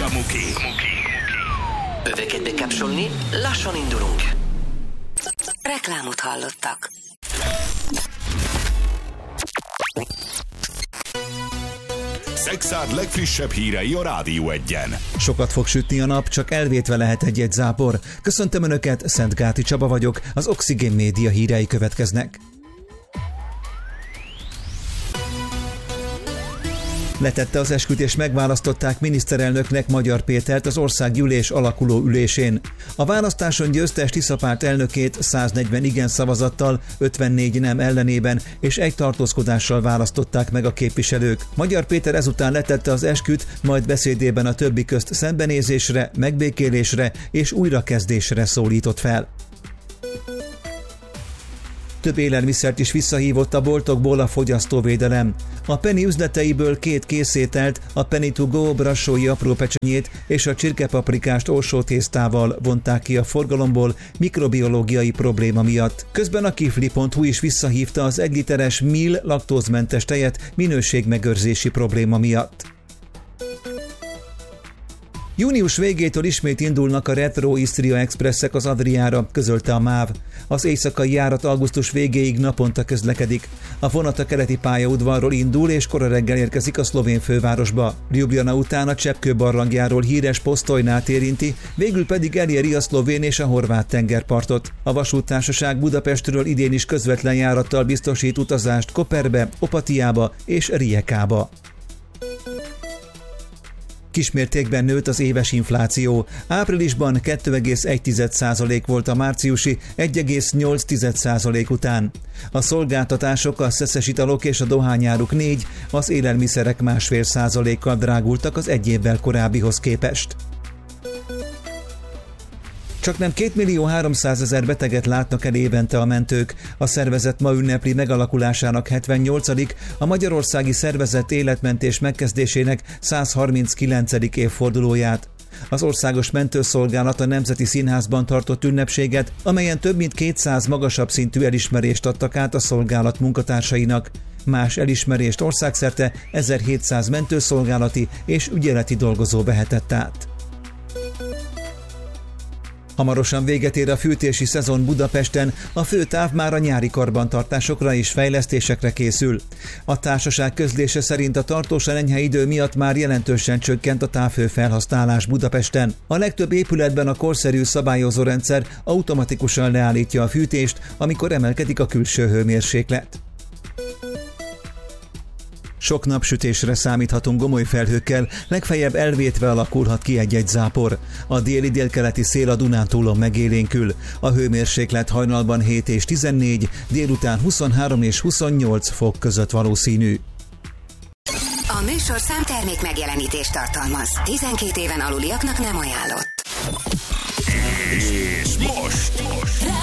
Muki. Öveket bekapcsolni, lassan indulunk. Reklámot hallottak. Szexárd legfrissebb hírei a Rádió 1-en. Sokat fog sütni a nap, csak elvétve lehet egy-egy zápor. Köszöntöm Önöket, Szentgáti Csaba vagyok, az Oxigén Média hírei következnek. Letette az esküt és megválasztották miniszterelnöknek Magyar Pétert az országgyűlés alakuló ülésén. A választáson győztes Tiszapárt elnökét 140 igen szavazattal, 54 nem ellenében és egy tartózkodással választották meg a képviselők. Magyar Péter ezután letette az esküt, majd beszédében a többi közt szembenézésre, megbékélésre és újrakezdésre szólított fel. Több élelmiszert is visszahívott a boltokból a fogyasztóvédelem. A Penny üzleteiből 2 készételt, a Penny to go brassói aprópecsenyét és a csirkepaprikást olsó tésztával vonták ki a forgalomból mikrobiológiai probléma miatt. Közben a kifli.hu is visszahívta az 1 literes Mill laktózmentes tejet minőségmegőrzési probléma miatt. Június végétől ismét indulnak a Retro Istria Expresszek az Adriára, közölte a MÁV. Az éjszakai járat augusztus végéig naponta közlekedik. A vonat a keleti pályaudvarról indul és kora reggel érkezik a szlovén fővárosba. Ljubljana után a Cseppkő barlangjáról híres Postojnát érinti, végül pedig eléri a szlovén és a horvát tengerpartot. A vasúttársaság Budapestről idén is közvetlen járattal biztosít utazást Koperbe, Opatiába és Rijekába. Kismértékben nőtt az éves infláció. Áprilisban 2,1% volt a márciusi 1,8% után. A szolgáltatások, a szeszes italok és a dohányáruk 4%, az élelmiszerek 1,5%-kal drágultak az egy évvel korábbihoz képest. Csaknem 2.300.000 beteget látnak el évente a mentők. A szervezet ma ünnepli megalakulásának 78., a magyarországi szervezet életmentés megkezdésének 139. évfordulóját. Az Országos Mentőszolgálat a Nemzeti Színházban tartott ünnepséget, amelyen több mint 200 magasabb szintű elismerést adtak át a szolgálat munkatársainak. Más elismerést országszerte 1700 mentőszolgálati és ügyeleti dolgozó vehetett át. Hamarosan véget ér a fűtési szezon Budapesten, a főtáv már a nyári karbantartásokra és fejlesztésekre készül. A társaság közlése szerint a tartósan enyhe idő miatt már jelentősen csökkent a távhőfelhasználás Budapesten. A legtöbb épületben a korszerű szabályozórendszer automatikusan leállítja a fűtést, amikor emelkedik a külső hőmérséklet. Sok napsütésre számíthatunk gomoly felhőkkel, legfeljebb elvétve alakulhat ki egy-egy zápor. A déli-délkeleti szél a Dunántúlon megélénkül. A hőmérséklet hajnalban 7 és 14, délután 23 és 28 fok között valószínű. A műsor számtermék megjelenítést tartalmaz. 12 éven aluliaknak nem ajánlott. És most